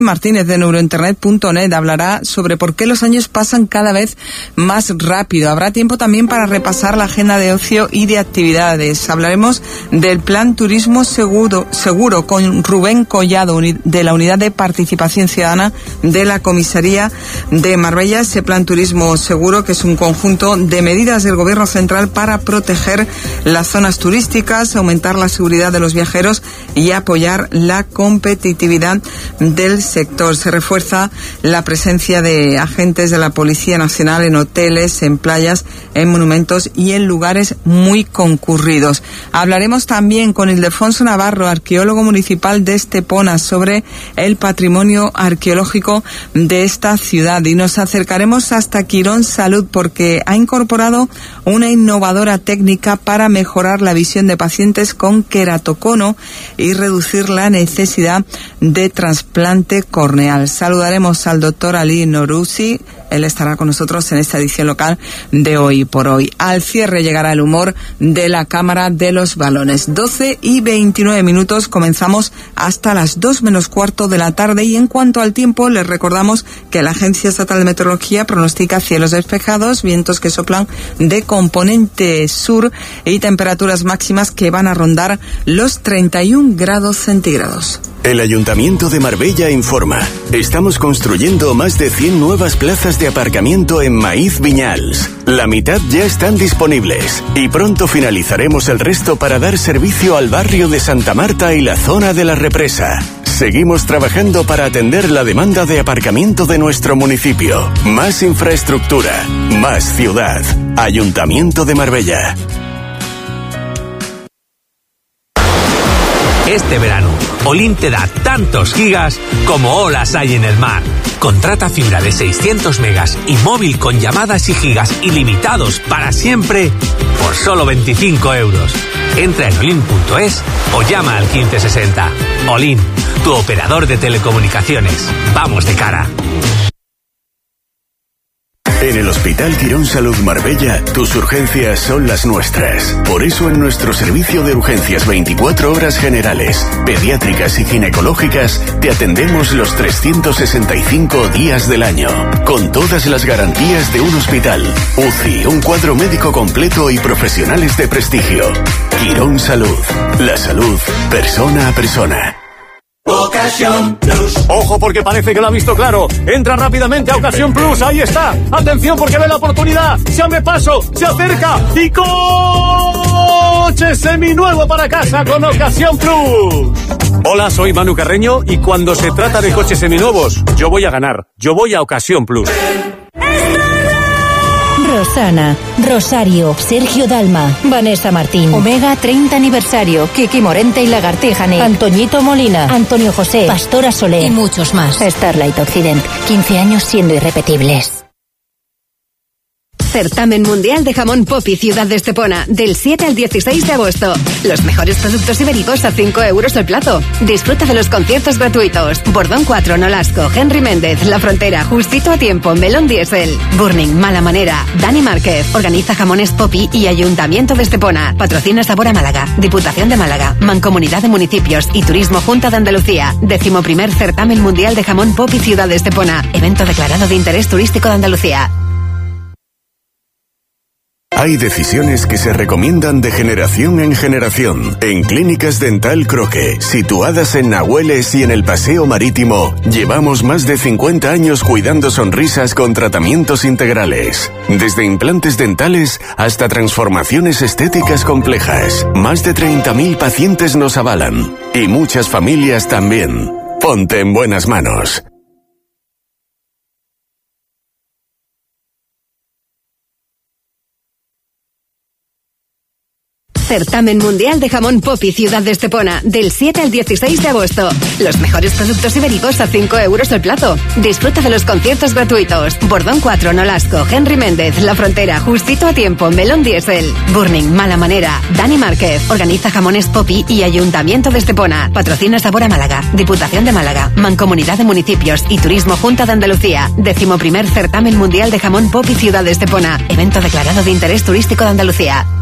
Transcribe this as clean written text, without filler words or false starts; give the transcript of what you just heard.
Martínez de neurointernet.net hablará sobre por qué los años pasan cada vez más rápido. Habrá tiempo también para repasar la agenda de ocio y de actividades. Hablaremos del plan Turismo Seguro con Rubén Collado de la Unidad de Participación Ciudadana de la Comisaría de Marbella. Ese plan Turismo Seguro, que es un conjunto de medidas del Gobierno central para proteger las zonas turísticas, aumentar la seguridad de los viajeros y apoyar la competitividad del sector. Se refuerza la presencia de agentes de la Policía Nacional en hoteles, en playas, en monumentos y en lugares muy concurridos. Hablaremos también con Ildefonso Navarro, arqueólogo municipal de Estepona, sobre el patrimonio arqueológico de esta ciudad, y nos acercaremos hasta Quirón Salud porque ha incorporado una innovadora técnica para mejorar la visión de pacientes con queratocono y reducir la necesidad de trasplante corneal. Saludaremos al doctor Ali Norouzi. Él estará con nosotros en esta edición local de Hoy por Hoy. Al cierre llegará el humor de la Cámara de los Balones. 12:29. Comenzamos hasta las 2 menos cuarto de la tarde. Y en cuanto al tiempo, les recordamos que la Agencia Estatal de Meteorología pronostica cielos despejados, vientos que soplan de componente sur y temperaturas máximas que van a rondar los 31 grados centígrados. El Ayuntamiento de Marbella informa. Estamos construyendo más de 100 nuevas plazas de aparcamiento en Maíz Viñals. La mitad ya están disponibles y pronto finalizaremos el resto para dar servicio al barrio de Santa Marta y la zona de la Represa. Seguimos trabajando para atender la demanda de aparcamiento de nuestro municipio. Más infraestructura, más ciudad. Ayuntamiento de Marbella. Este verano, Olin te da tantos gigas como olas hay en el mar. Contrata fibra de 600 megas y móvil con llamadas y gigas ilimitados para siempre por solo 25 euros. Entra en olin.es o llama al 1560. Olin, tu operador de telecomunicaciones. Vamos de cara. En el Hospital Quirón Salud Marbella, tus urgencias son las nuestras. Por eso en nuestro servicio de urgencias 24 horas generales, pediátricas y ginecológicas, te atendemos los 365 días del año. Con todas las garantías de un hospital, UCI, un cuadro médico completo y profesionales de prestigio. Quirón Salud. La salud, persona a persona. Ocasión Plus. Ojo porque parece que lo ha visto claro. Entra rápidamente a Ocasión Plus. Ahí está. Atención porque ve la oportunidad. Se abre paso, se acerca y coche seminuevo para casa con Ocasión Plus. Hola, soy Manu Carreño y cuando se trata de coches seminuevos, yo voy a ganar. Yo voy a Ocasión Plus. Rosana, Rosario, Sergio Dalma, Vanessa Martín, Omega 30 aniversario, Kiki Morente y Lagartijane, Antoñito Molina, Antonio José, Pastora Soler y muchos más. Starlight Occident, 15 años siendo irrepetibles. Certamen Mundial de Jamón Popi Ciudad de Estepona, del 7 al 16 de agosto. Los mejores productos ibéricos a 5 euros el plato. Disfruta de los conciertos gratuitos. Bordón 4, Nolasco, Henry Méndez, La Frontera, Justito a Tiempo, Melón Diesel, Burning, Mala Manera, Dani Márquez. Organiza Jamones Popi y Ayuntamiento de Estepona. Patrocina Sabor a Málaga, Diputación de Málaga, Mancomunidad de Municipios y Turismo Junta de Andalucía. 11º Certamen Mundial de Jamón Popi Ciudad de Estepona. Evento declarado de interés turístico de Andalucía. Hay decisiones que se recomiendan de generación en generación. En Clínicas Dental Croque, situadas en Nahueles y en el Paseo Marítimo, llevamos más de 50 años cuidando sonrisas con tratamientos integrales. Desde implantes dentales hasta transformaciones estéticas complejas. Más de 30.000 pacientes nos avalan. Y muchas familias también. Ponte en buenas manos. Certamen Mundial de Jamón Popi Ciudad de Estepona, del 7 al 16 de agosto. Los mejores productos ibéricos a 5 euros el plato. Disfruta de los conciertos gratuitos. Bordón 4, Nolasco, Henry Méndez, La Frontera, Justito a Tiempo, Melón Diesel, Burning, Mala Manera, Dani Márquez. Organiza Jamones Popi y Ayuntamiento de Estepona. Patrocina Sabor a Málaga, Diputación de Málaga, Mancomunidad de Municipios y Turismo Junta de Andalucía. 11º Certamen Mundial de Jamón Popi Ciudad de Estepona. Evento declarado de interés turístico de Andalucía.